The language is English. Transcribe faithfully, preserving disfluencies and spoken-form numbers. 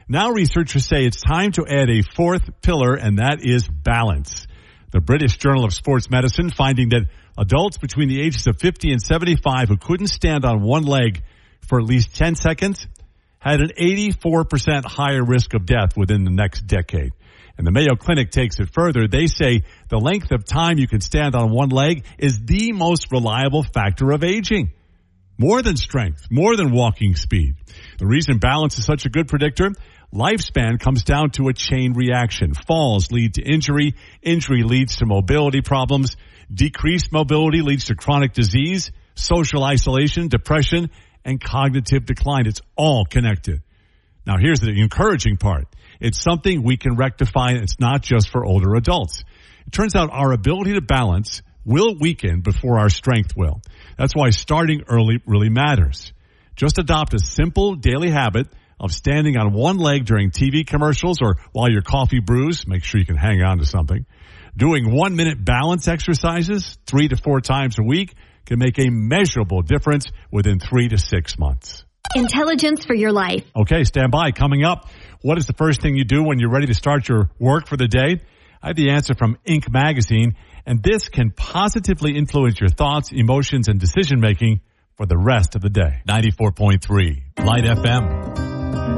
Now researchers say it's time to add a fourth pillar, and that is balance. The British Journal of Sports Medicine finding that adults between the ages of fifty and seventy-five who couldn't stand on one leg for at least ten seconds had an eighty-four percent higher risk of death within the next decade. And the Mayo Clinic takes it further. They say the length of time you can stand on one leg is the most reliable factor of aging. More than strength, more than walking speed. The reason balance is such a good predictor, lifespan comes down to a chain reaction. Falls lead to injury. Injury leads to mobility problems. Decreased mobility leads to chronic disease, social isolation, depression, and cognitive decline. It's all connected. Now, here's the encouraging part. It's something we can rectify, and it's not just for older adults. It turns out our ability to balance will weaken before our strength will. That's why starting early really matters. Just adopt a simple daily habit of standing on one leg during T V commercials or while your coffee brews. Make sure you can hang on to something. Doing one-minute balance exercises three to four times a week can make a measurable difference within three to six months. Intelligence for your life. Okay, stand by. Coming up, what is the first thing you do when you're ready to start your work for the day? I have the answer from Inc magazine, and this can positively influence your thoughts, emotions, and decision-making for the rest of the day. ninety-four point three Light F M.